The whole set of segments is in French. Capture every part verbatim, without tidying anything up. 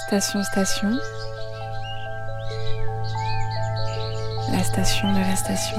Station, station. La station de la station.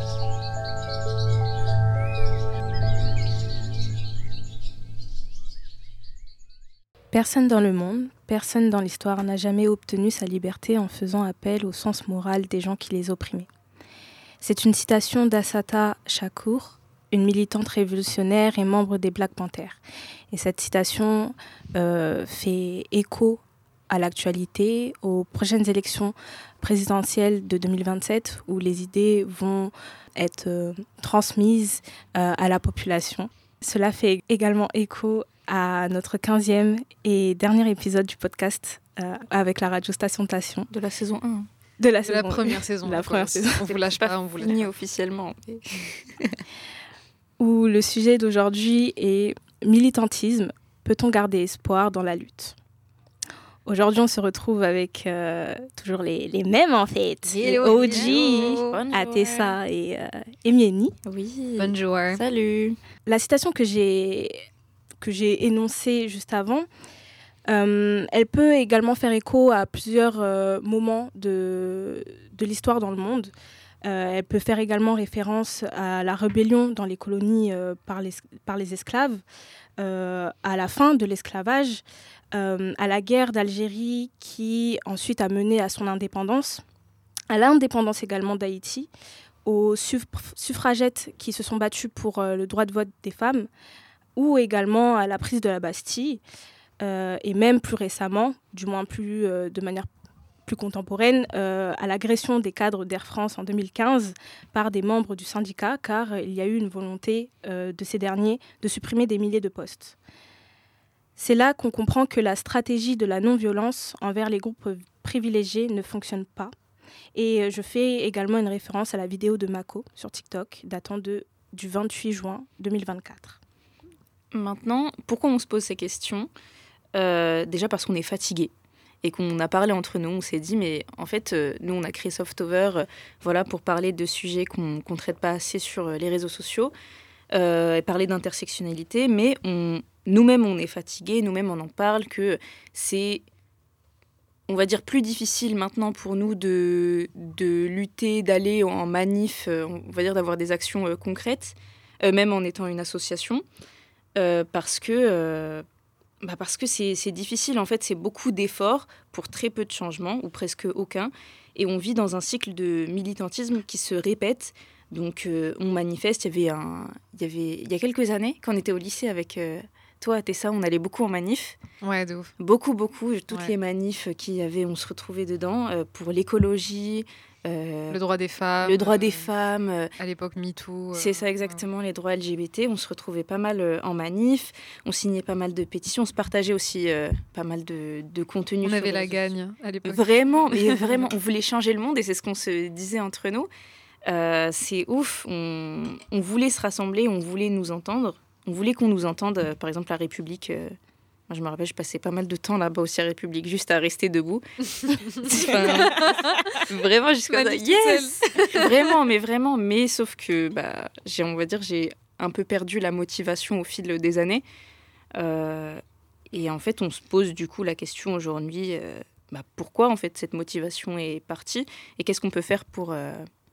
Personne dans le monde, personne dans l'histoire n'a jamais obtenu sa liberté en faisant appel au sens moral des gens qui les opprimaient. C'est une citation d'Assata Shakur, une militante révolutionnaire et membre des Black Panthers. Et cette citation euh, fait écho à l'actualité, aux prochaines élections présidentielles de deux mille vingt-sept, où les idées vont être euh, transmises euh, à la population. Cela fait également écho à notre quinzième et dernier épisode du podcast euh, avec la radio Station Station. De la saison un. De la, de saison, la première saison. De la première saison. On vous lâche pas, on vous lâche Fini pas. officiellement. Mais... Où le sujet d'aujourd'hui est militantisme. Peut-on garder espoir dans la lutte ? Aujourd'hui, on se retrouve avec euh, toujours les, les mêmes, en fait. Les O G, Atessa et euh, Emieni. Oui. Bonjour. Salut. La citation que j'ai, que j'ai énoncée juste avant, euh, elle peut également faire écho à plusieurs euh, moments de, de l'histoire dans le monde. Euh, elle peut faire également référence à la rébellion dans les colonies euh, par, les, par les esclaves, euh, à la fin de l'esclavage, euh, à la guerre d'Algérie qui ensuite a mené à son indépendance, à l'indépendance également d'Haïti, aux suff- suffragettes qui se sont battues pour euh, le droit de vote des femmes, ou également à la prise de la Bastille, euh, et même plus récemment, du moins plus, euh, de manière plus contemporaine, euh, à l'agression des cadres d'Air France en deux mille quinze par des membres du syndicat, car il y a eu une volonté euh, de ces derniers de supprimer des milliers de postes. C'est là qu'on comprend que la stratégie de la non-violence envers les groupes privilégiés ne fonctionne pas. Et je fais également une référence à la vidéo de Mako sur TikTok, datant de, du vingt-huit juin deux mille vingt-quatre. Maintenant, pourquoi on se pose ces questions ? euh, Déjà parce qu'on est fatigué. Et qu'on a parlé entre nous, on s'est dit, mais en fait, euh, nous, on a créé Softover euh, voilà, pour parler de sujets qu'on ne traite pas assez sur euh, les réseaux sociaux, euh, et parler d'intersectionnalité, mais on, nous-mêmes, on est fatigués, nous-mêmes, on en parle, que c'est, on va dire, plus difficile maintenant pour nous de, de lutter, d'aller en manif, euh, on va dire d'avoir des actions euh, concrètes, euh, même en étant une association, euh, parce que... Euh, Bah parce que c'est, c'est difficile, en fait, c'est beaucoup d'efforts pour très peu de changements, ou presque aucun. Et on vit dans un cycle de militantisme qui se répète. Donc, euh, on manifeste. Il y avait, un, il y avait il y a quelques années, quand on était au lycée avec euh, toi, Tessa, on allait beaucoup en manif. Ouais, de ouf. Beaucoup, beaucoup. Toutes Ouais. les manifs qu'il y avait, on se retrouvait dedans euh, pour l'écologie. Euh, Le droit des femmes. le droit des euh, femmes. Euh, À l'époque MeToo. euh, c'est ça exactement, les droits L G B T. On se retrouvait pas mal euh, en manif, on signait pas mal de pétitions, on se partageait aussi euh, pas mal de, de contenu. On sur avait les la réseaux gagne à l'époque. Vraiment, mais vraiment, on voulait changer le monde et c'est ce qu'on se disait entre nous. Euh, c'est ouf, on, on voulait se rassembler, on voulait nous entendre, on voulait qu'on nous entende. Euh, par exemple, la République, euh, moi je me rappelle, je passais pas mal de temps là-bas aussi à République, juste à rester debout. Enfin, vraiment, jusqu'à ça. Yes, vraiment, mais vraiment, mais sauf que, bah, j'ai, on va dire, j'ai un peu perdu la motivation au fil des années. Euh, et en fait, on se pose du coup la question aujourd'hui. Euh, Bah, pourquoi en fait cette motivation est partie et qu'est-ce qu'on peut faire pour, euh,